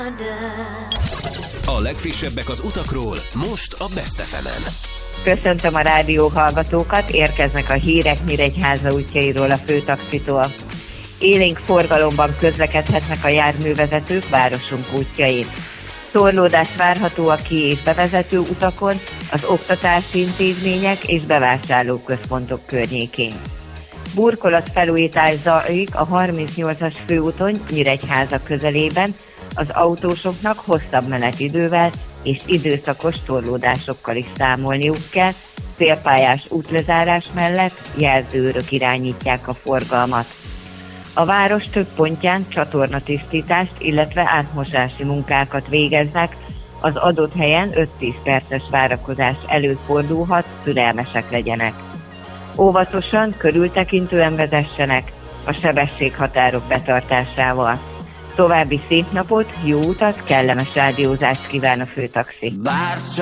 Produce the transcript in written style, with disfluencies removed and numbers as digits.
A legfrissebbek az utakról, most a Best FM-en. Köszöntöm a rádió hallgatókat, érkeznek a hírek Nyíregyháza útjairól a főtaxitól. Élénk forgalomban közlekedhetnek a járművezetők városunk útjain. Torlódás várható a ki- és bevezető utakon, az oktatási intézmények és bevásárlóközpontok környékén. Burkolatfelújítás zajlik a 38-as főúton Nyíregyháza közelében, az autósoknak hosszabb menetidővel és időszakos torlódásokkal is számolniuk kell, félpályás útlezárás mellett jelzőőrök irányítják a forgalmat. A város több pontján csatornatisztítást, illetve átmosási munkákat végeznek, az adott helyen 5-10 perces várakozás előfordulhat, türelmesek legyenek. Óvatosan, körültekintően vezessenek a sebességhatárok betartásával. További szép napot, jó utat, kellemes rádiózást kíván a főtaxi.